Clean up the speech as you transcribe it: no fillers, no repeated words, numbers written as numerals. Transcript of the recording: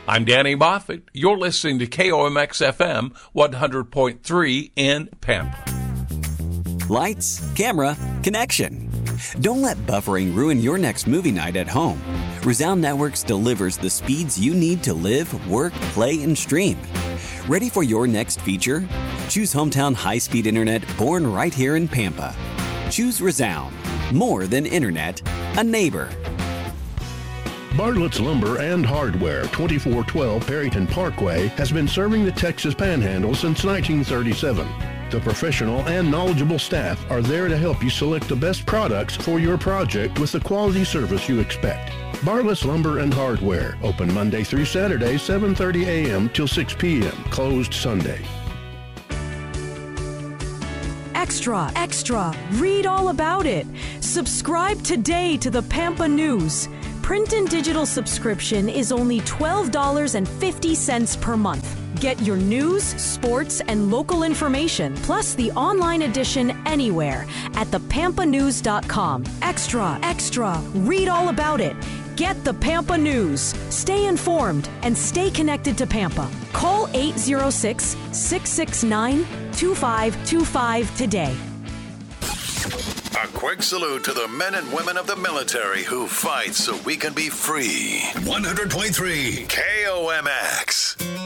I'm Danny Moffett. You're listening to KOMX FM 100.3 in Pampa. Lights, camera, connection. Don't let buffering ruin your next movie night at home. Resound Networks delivers the speeds you need to live, work, play, and stream. Ready for your next feature? Choose hometown high-speed internet born right here in Pampa. Choose Resound. More than internet, a neighbor. Bartlett's Lumber and Hardware, 2412 Perryton Parkway, has been serving the Texas Panhandle since 1937. The professional and knowledgeable staff are there to help you select the best products for your project with the quality service you expect. Bartlett's Lumber and Hardware, open Monday through Saturday, 7:30 a.m. till 6 p.m., closed Sunday. Extra, extra, read all about it. Subscribe today to the Pampa News. Print and digital subscription is only $12.50 per month. Get your news, sports, and local information, plus the online edition anywhere at thepampanews.com. Extra, extra, read all about it. Get the Pampa News. Stay informed and stay connected to Pampa. Call 806-669-2525 today. A quick salute to the men and women of the military who fight so we can be free. 100.3 KOMX.